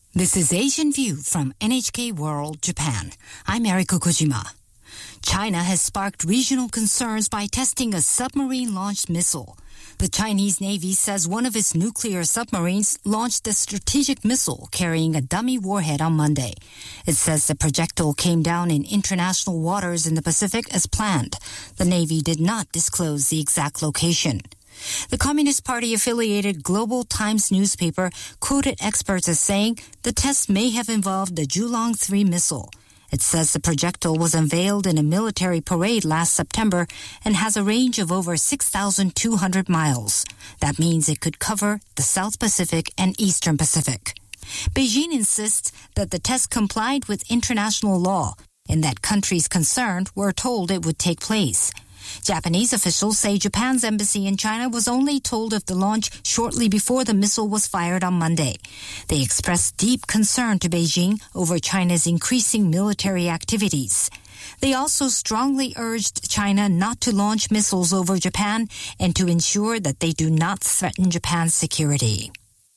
This is Asian View from NHK World Japan. I'm Eriko Kojima. China has sparked regional concerns by testing a submarine-launched missile. The Chinese Navy says one of its nuclear submarines launched a strategic missile carrying a dummy warhead on Monday. It says the projectile came down in international waters in the Pacific as planned. The Navy did not disclose the exact location. The Communist Party-affiliated Global Times newspaper quoted experts as saying the test may have involved the Julong-3 missile. It says the projectile was unveiled in a military parade last September and has a range of over 6,200 miles. That means it could cover the South Pacific and Eastern Pacific. Beijing insists that the test complied with international law and that countries concerned were told it would take place. Japanese officials say Japan's embassy in China was only told of the launch shortly before the missile was fired on Monday. They expressed deep concern to Beijing over China's increasing military activities. They also strongly urged China not to launch missiles over Japan and to ensure that they do not threaten Japan's security.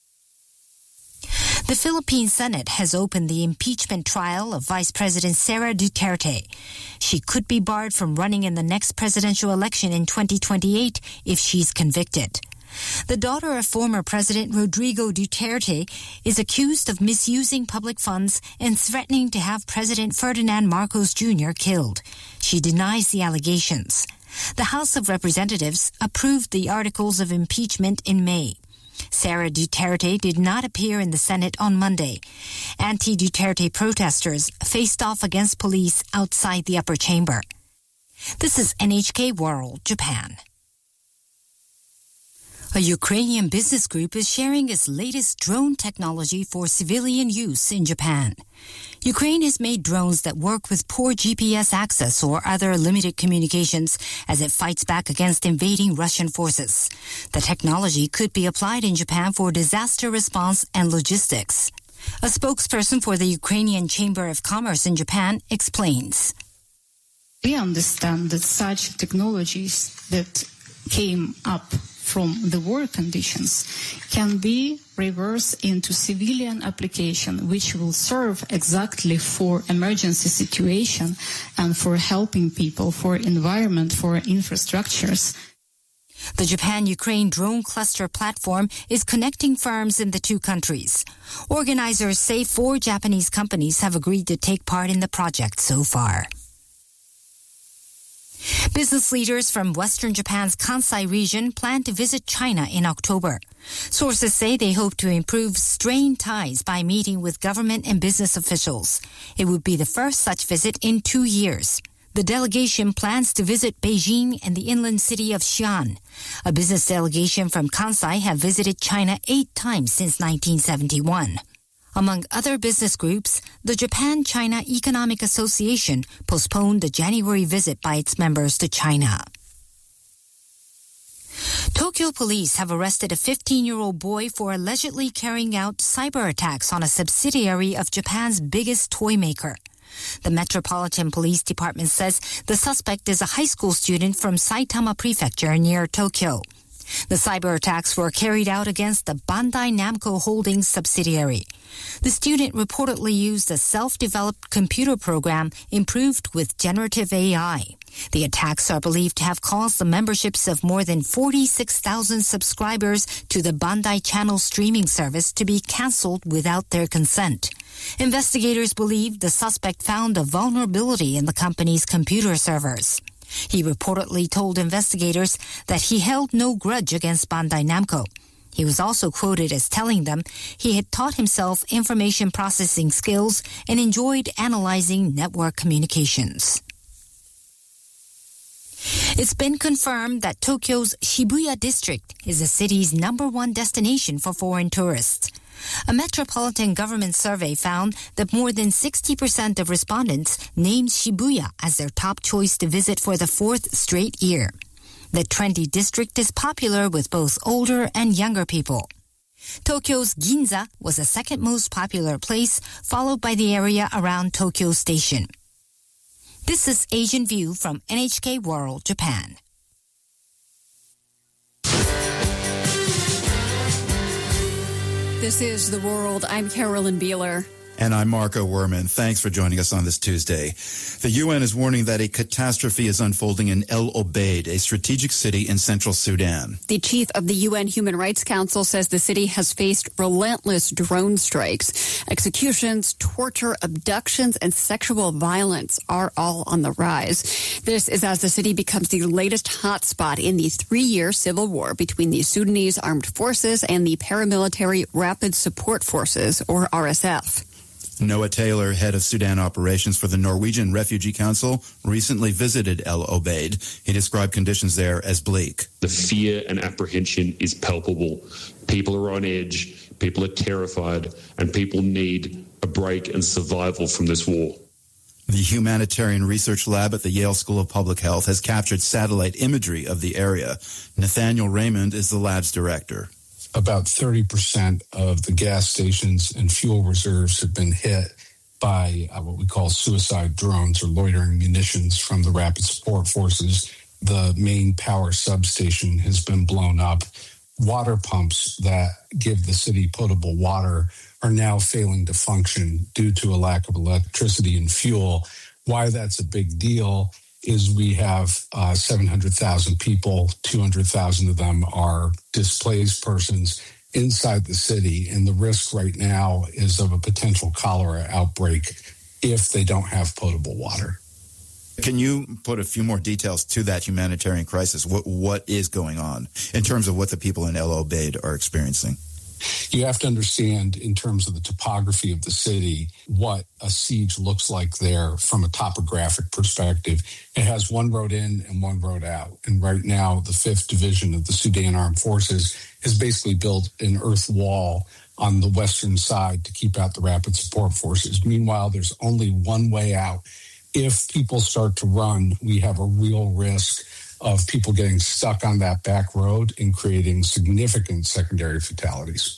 The Philippine Senate has opened the impeachment trial of Vice President Sara Duterte. She could be barred from running in the next presidential election in 2028 if she's convicted. The daughter of former President Rodrigo Duterte is accused of misusing public funds and threatening to have President Ferdinand Marcos Jr. killed. She denies the allegations. The House of Representatives approved the articles of impeachment in May. Sara Duterte did not appear in the Senate on Monday. Anti-Duterte protesters faced off against police outside the upper chamber. This is NHK World Japan. A Ukrainian business group is sharing its latest drone technology for civilian use in Japan. Ukraine has made drones that work with poor GPS access or other limited communications as it fights back against invading Russian forces. The technology could be applied in Japan for disaster response and logistics. A spokesperson for the Ukrainian Chamber of Commerce in Japan explains. We understand that such technologies that came up from the war conditions can be reversed into civilian application, which will serve exactly for emergency situation and for helping people, for environment, for infrastructures. The Japan-Ukraine drone cluster platform is connecting firms in the two countries. Organizers say 4 Japanese companies have agreed to take part in the project so far. Business leaders from Western Japan's Kansai region plan to visit China in October. Sources say they hope to improve strained ties by meeting with government and business officials. It would be the first such visit in 2 years. The delegation plans to visit Beijing and the inland city of Xi'an. A business delegation from Kansai have visited China 8 times since 1971. Among other business groups, the Japan-China Economic Association postponed the January visit by its members to China. Tokyo police have arrested a 15-year-old boy for allegedly carrying out cyber attacks on a subsidiary of Japan's biggest toy maker. The Metropolitan Police Department says the suspect is a high school student from Saitama Prefecture near Tokyo. The cyber attacks were carried out against the Bandai Namco Holdings subsidiary. The student reportedly used a self-developed computer program improved with generative AI. The attacks are believed to have caused the memberships of more than 46,000 subscribers to the Bandai Channel streaming service to be cancelled without their consent. Investigators believe the suspect found a vulnerability in the company's computer servers. He reportedly told investigators that he held no grudge against Bandai Namco. He was also quoted as telling them he had taught himself information processing skills and enjoyed analyzing network communications. It's been confirmed that Tokyo's Shibuya district is the city's #1 destination for foreign tourists. A metropolitan government survey found that more than 60% of respondents named Shibuya as their top choice to visit for the 4th straight year. The trendy district is popular with both older and younger people. Tokyo's Ginza was the second most popular place, followed by the area around Tokyo Station. This is Asian View from NHK World Japan. This is The World. I'm Carolyn Beeler. And I'm Marco Werman. Thanks for joining us on this Tuesday. The UN is warning that a catastrophe is unfolding in El Obeid, a strategic city in central Sudan. The chief of the UN Human Rights Council says the city has faced relentless drone strikes. Executions, torture, abductions, and sexual violence are all on the rise. This is as the city becomes the latest hotspot in the 3-year civil war between the Sudanese Armed Forces and the paramilitary Rapid Support Forces, or RSF. Noah Taylor, head of Sudan operations for the Norwegian Refugee Council, recently visited El Obeid. He described conditions there as bleak. The fear and apprehension is palpable. People are on edge, people are terrified, and people need a break and survival from this war. The Humanitarian Research Lab at the Yale School of Public Health has captured satellite imagery of the area. Nathaniel Raymond is the lab's director. About 30% of the gas stations and fuel reserves have been hit by what we call suicide drones or loitering munitions from the Rapid Support Forces. The main power substation has been blown up. Water pumps that give the city potable water are now failing to function due to a lack of electricity and fuel. Why that's a big deal is we have 700,000 people, 200,000 of them are displaced persons inside the city, and the risk right now is of a potential cholera outbreak if they don't have potable water. Can you put a few more details to that humanitarian crisis? What is going on in terms of what the people in El Obeid are experiencing? You have to understand, in terms of the topography of the city, what a siege looks like there from a topographic perspective. It has one road in and one road out. And right now, the 5th Division of the Sudan Armed Forces has basically built an earth wall on the western side to keep out the Rapid Support Forces. Meanwhile, there's only one way out. If people start to run, we have a real risk of people getting stuck on that back road and creating significant secondary fatalities.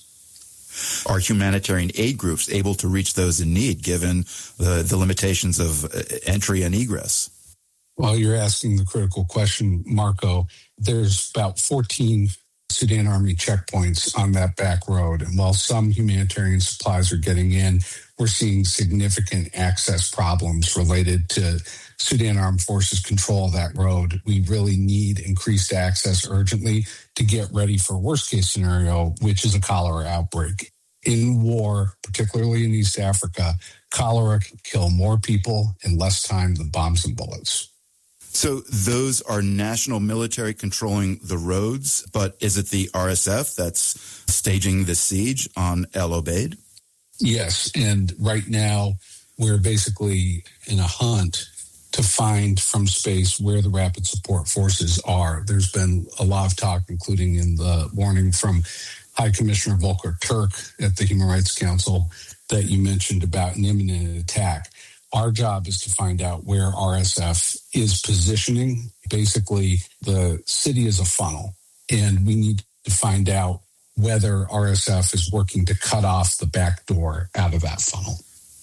Are humanitarian aid groups able to reach those in need, given the limitations of entry and egress? Well, you're asking the critical question, Marco. There's about 14 Sudan Army checkpoints on that back road. And while some humanitarian supplies are getting in, we're seeing significant access problems related to Sudan Armed Forces control of that road. We really need increased access urgently to get ready for worst case scenario, which is a cholera outbreak. In war, particularly in East Africa, cholera can kill more people in less time than bombs and bullets. So those are national military controlling the roads, but is it the RSF that's staging the siege on El Obeid? Yes, and right now we're basically in a hunt to find from space where the Rapid Support Forces are. There's been a lot of talk, including in the warning from High Commissioner Volker Turk at the Human Rights Council that you mentioned about an imminent attack. Our job is to find out where RSF is positioning. Basically, the city is a funnel, and we need to find out whether RSF is working to cut off the back door out of that funnel.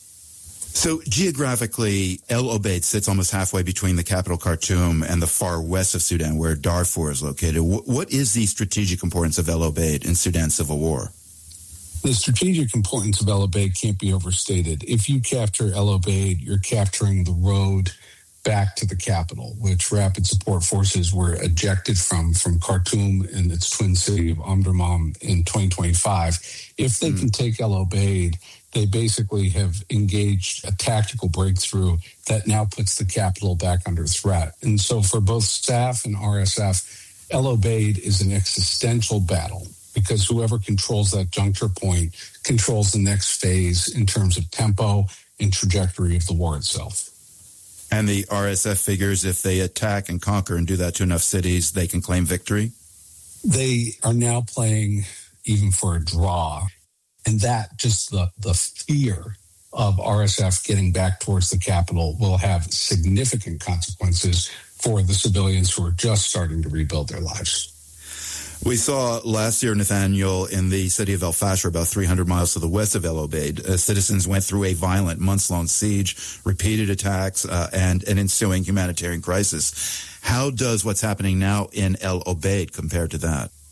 So geographically, El Obeid sits almost halfway between the capital Khartoum and the far west of Sudan, where Darfur is located. What is the strategic importance of El Obeid in Sudan's civil war? The strategic importance of El Obeid can't be overstated. If you capture El Obeid, you're capturing the road back to the capital, which Rapid Support Forces were ejected from Khartoum and its twin city of Omdurman in 2025. If they can take El Obeid, they basically have engaged a tactical breakthrough that now puts the capital back under threat. And so for both SAF and RSF, El Obeid is an existential battle, because whoever controls that juncture point controls the next phase in terms of tempo and trajectory of the war itself. And the RSF figures if they attack and conquer and do that to enough cities, they can claim victory? They are now playing even for a draw. And that, just the fear of RSF getting back towards the capital will have significant consequences for the civilians who are just starting to rebuild their lives. We saw last year, Nathaniel, in the city of El Fasher, about 300 miles to the west of El Obeid, citizens went through a violent months-long siege, repeated attacks, and an ensuing humanitarian crisis. How does what's happening now in El Obeid compare to that?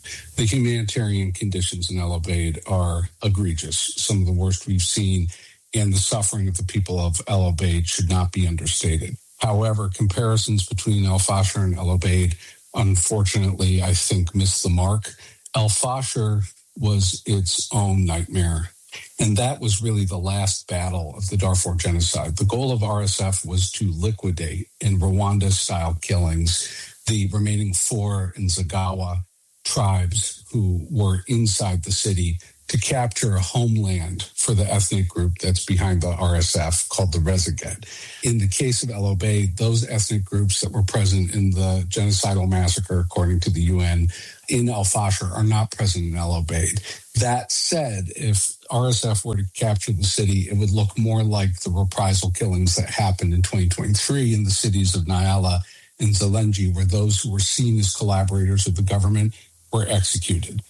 The humanitarian conditions in El Obeid are egregious, some of the worst we've seen, and the suffering of the people of El Obeid should not be understated. However, comparisons between El Fasher and El Obeid, unfortunately, I think missed the mark. El Fasher was its own nightmare, and that was really the last battle of the Darfur genocide. The goal of RSF was to liquidate, in Rwanda-style killings, the remaining 4 Nzagawa tribes who were inside the city to capture a homeland for the ethnic group that's behind the RSF called the Rezaget. In the case of El Obeid, those ethnic groups that were present in the genocidal massacre, according to the UN, in El Fasher are not present in El Obeid. That said, if RSF were to capture the city, it would look more like the reprisal killings that happened in 2023 in the cities of Nyala and Zelenji, where those who were seen as collaborators with the government were executed.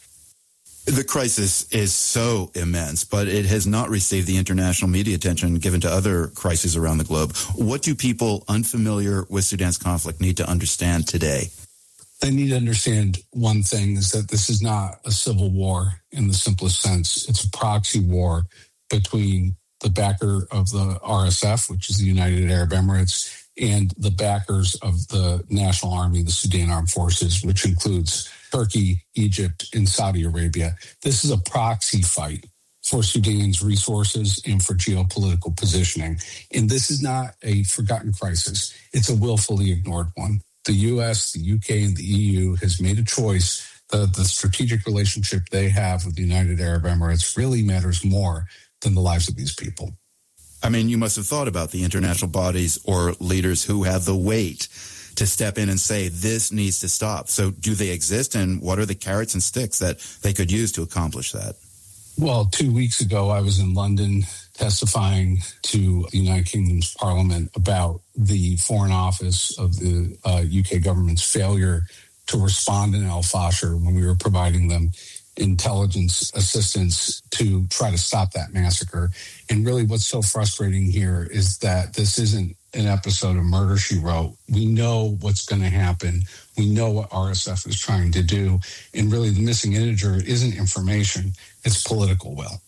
The crisis is so immense, but it has not received the international media attention given to other crises around the globe. What do people unfamiliar with Sudan's conflict need to understand today? They need to understand one thing, is that this is not a civil war in the simplest sense. It's a proxy war between the backer of the RSF, which is the United Arab Emirates, and the backers of the National Army, the Sudan Armed Forces, which includes Turkey, Egypt, and Saudi Arabia. This is a proxy fight for Sudan's resources and for geopolitical positioning. And this is not a forgotten crisis. It's a willfully ignored one. The U.S., the U.K., and the EU has made a choice that the strategic relationship they have with the United Arab Emirates really matters more than the lives of these people. I mean, you must have thought about the international bodies or leaders who have the weight to step in and say, this needs to stop. So do they exist, and what are the carrots and sticks that they could use to accomplish that? Well, 2 weeks ago, I was in London testifying to the United Kingdom's Parliament about the Foreign Office of the UK government's failure to respond in El Fasher when we were providing them intelligence assistance to try to stop that massacre. And really what's so frustrating here is that this isn't an episode of Murder, She Wrote. We know what's going to happen. We know what RSF is trying to do. And really the missing integer isn't information, it's political will.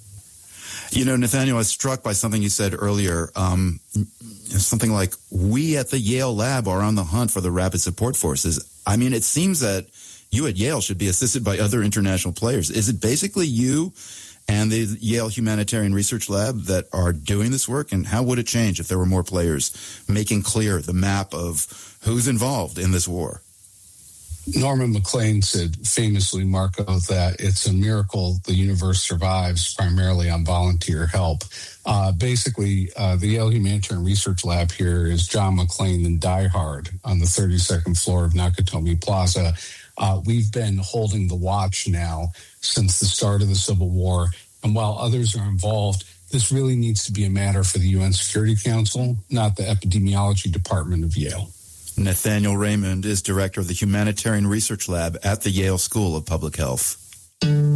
You know, Nathaniel, I was struck by something you said earlier, something like, we at the Yale lab are on the hunt for the rapid support forces. I mean, it seems that you at Yale should be assisted by other international players. Is it basically you and the Yale Humanitarian Research Lab that are doing this work? And how would it change if there were more players making clear the map of who's involved in this war? Norman MacLean said famously, Marco, that it's a miracle the universe survives primarily on volunteer help. Basically, the Yale Humanitarian Research Lab here is John McClane in Die Hard on the 32nd floor of Nakatomi Plaza. We've been holding the watch now since the start of the Civil War. And while others are involved, this really needs to be a matter for the UN Security Council, not the Epidemiology Department of Yale. Nathaniel Raymond is director of the Humanitarian Research Lab at the Yale School of Public Health.